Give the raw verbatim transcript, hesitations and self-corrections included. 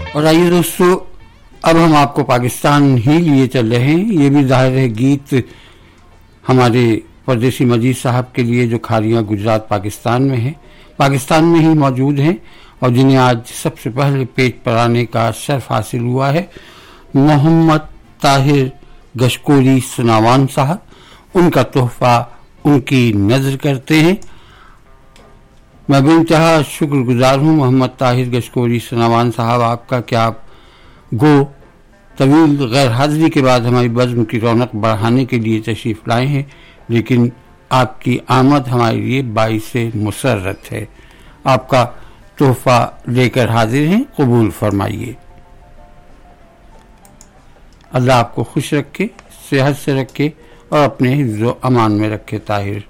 और आइए दोस्तों, अब हम आपको पाकिस्तान ही लिए चल रहे हैं। ये भी जाहिर है गीत हमारे परदेसी मजीद साहब के लिए, जो खारियाँ गुजरात पाकिस्तान में है, पाकिस्तान में ही मौजूद हैं और जिन्हें आज सबसे पहले पेज पर आने का शर्फ हासिल हुआ है। मोहम्मद ताहिर गशकोरी सुनावान साहब, उनका तोहफा उनकी नजर करते हैं। मैं बेइंतहा शुक्रगुजार हूँ मोहम्मद ताहिर गशकोरी सुनावान साहब आपका, क्या आप गो तवील गैर हाजिरी के बाद हमारी बज़्म की रौनक बढ़ाने के लिए तशरीफ लाए हैं, लेकिन आपकी आमद हमारे लिए बाइस मुसर्रत है। आपका तोहफा लेकर हाजिर हैं, कबूल फरमाइए। अल्लाह आपको खुश रखे, सेहत से रखे और अपने हिफ्ज़ व अमान में रखे। ताहिर